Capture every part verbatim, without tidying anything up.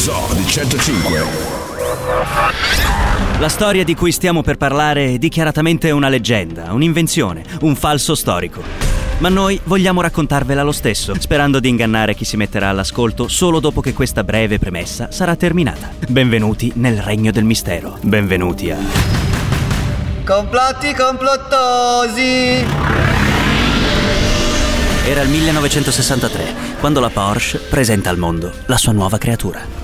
Zoo di centocinque. La storia di cui stiamo per parlare è dichiaratamente una leggenda, un'invenzione, un falso storico. Ma noi vogliamo raccontarvela lo stesso, sperando di ingannare chi si metterà all'ascolto solo dopo che questa breve premessa sarà terminata. Benvenuti nel regno del mistero. Benvenuti a... Complotti complottosi! Era il millenovecentosessantatré, quando la Porsche presenta al mondo la sua nuova creatura.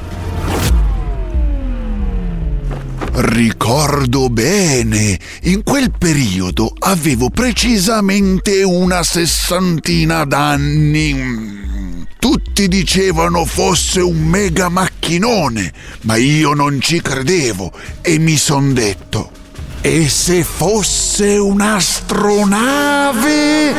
Ricordo bene, in quel periodo avevo precisamente una sessantina d'anni. Tutti dicevano fosse un mega macchinone, ma io non ci credevo e mi son detto: e se fosse un'astronave?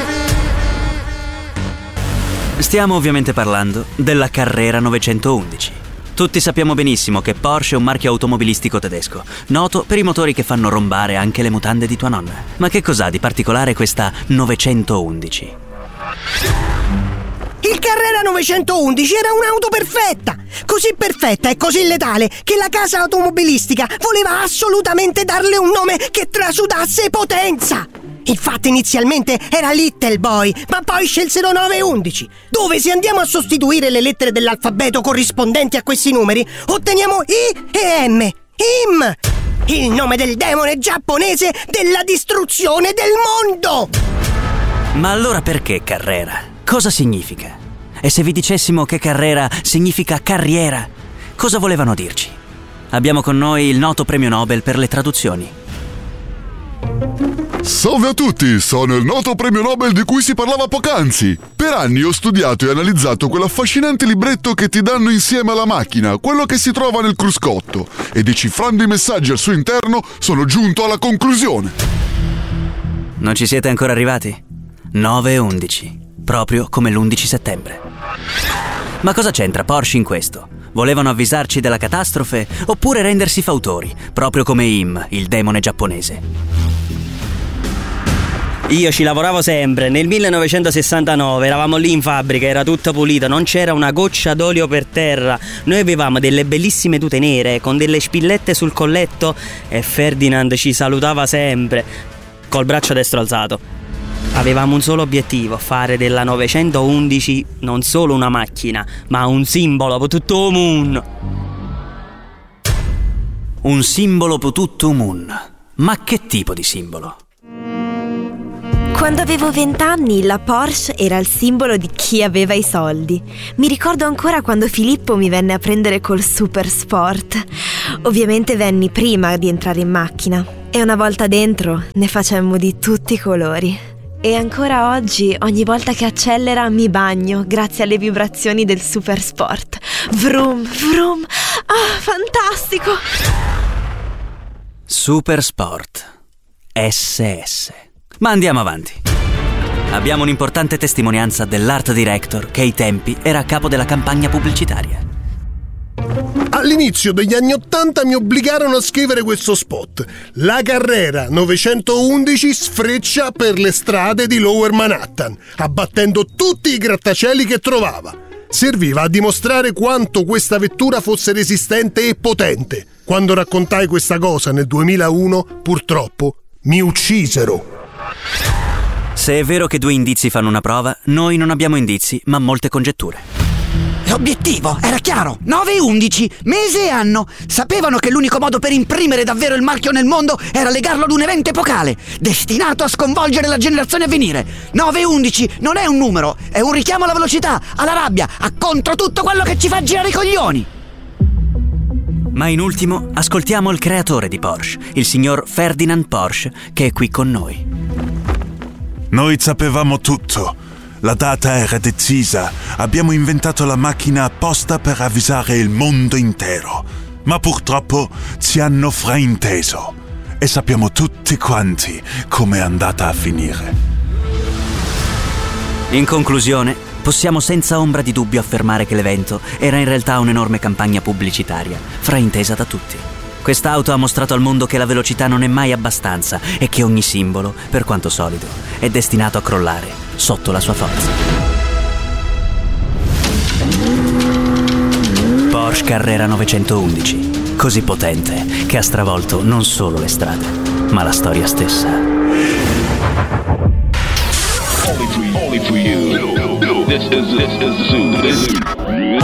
Stiamo ovviamente parlando della Carrera novecentoundici. Tutti sappiamo benissimo che Porsche è un marchio automobilistico tedesco, noto per i motori che fanno rombare anche le mutande di tua nonna. Ma che cos'ha di particolare questa novecentoundici? Il Carrera novecentoundici era un'auto perfetta, così perfetta e così letale che la casa automobilistica voleva assolutamente darle un nome che trasudasse potenza. Infatti inizialmente era Little Boy, ma poi scelsero nove undici, dove se andiamo a sostituire le lettere dell'alfabeto corrispondenti a questi numeri otteniamo I e M. I M! Il nome del demone giapponese della distruzione del mondo! Ma allora perché Carrera? Cosa significa? E se vi dicessimo che Carrera significa carriera, cosa volevano dirci? Abbiamo con noi il noto premio Nobel per le traduzioni. Salve a tutti, sono il noto premio Nobel di cui si parlava poc'anzi. Per anni ho studiato e analizzato quell'affascinante libretto che ti danno insieme alla macchina, quello che si trova nel cruscotto, e decifrando i messaggi al suo interno sono giunto alla conclusione. Non ci siete ancora arrivati? nove undici, proprio come l'undici settembre. Ma cosa c'entra Porsche in questo? Volevano avvisarci della catastrofe oppure rendersi fautori, proprio come I M, il demone giapponese? Io ci lavoravo sempre. Nel millenovecentosessantanove eravamo lì in fabbrica, era tutto pulito, non c'era una goccia d'olio per terra. Noi avevamo delle bellissime tute nere con delle spillette sul colletto e Ferdinand ci salutava sempre col braccio destro alzato. Avevamo un solo obiettivo: fare della novecentoundici non solo una macchina, ma un simbolo per tutto il mondo. Un simbolo per tutto il mondo? Ma che tipo di simbolo? Quando avevo vent'anni la Porsche era il simbolo di chi aveva i soldi. Mi ricordo ancora quando Filippo mi venne a prendere col Super Sport. Ovviamente venni prima di entrare in macchina e una volta dentro ne facemmo di tutti i colori. E ancora oggi, ogni volta che accelera mi bagno grazie alle vibrazioni del Super Sport. Vroom, vroom, ah, fantastico! Super Sport S S. Ma andiamo avanti. Abbiamo un'importante testimonianza dell'art director che ai tempi era a capo della campagna pubblicitaria. All'inizio degli anni Ottanta mi obbligarono a scrivere questo spot. La Carrera novecentoundici sfreccia per le strade di Lower Manhattan, abbattendo tutti i grattacieli che trovava. Serviva a dimostrare quanto questa vettura fosse resistente e potente. Quando raccontai questa cosa nel duemilauno, purtroppo, mi uccisero. Se è vero che due indizi fanno una prova, noi non abbiamo indizi, ma molte congetture. L'obiettivo era chiaro: nove undici, mese e anno. Sapevano che l'unico modo per imprimere davvero il marchio nel mondo era legarlo ad un evento epocale, destinato a sconvolgere la generazione a venire. nove undici non è un numero, è un richiamo alla velocità, alla rabbia, a contro tutto quello che ci fa girare i coglioni. Ma in ultimo ascoltiamo il creatore di Porsche, il signor Ferdinand Porsche, che è qui con noi. Noi sapevamo tutto. La data era decisa. Abbiamo inventato la macchina apposta per avvisare il mondo intero. Ma purtroppo ci hanno frainteso. E sappiamo tutti quanti come è andata a finire. In conclusione, possiamo senza ombra di dubbio affermare che l'evento era in realtà un'enorme campagna pubblicitaria, fraintesa da tutti. Quest'auto ha mostrato al mondo che la velocità non è mai abbastanza e che ogni simbolo, per quanto solido, è destinato a crollare sotto la sua forza. Porsche Carrera novecentoundici, così potente che ha stravolto non solo le strade, ma la storia stessa. Only for you. This is, this is Zoo.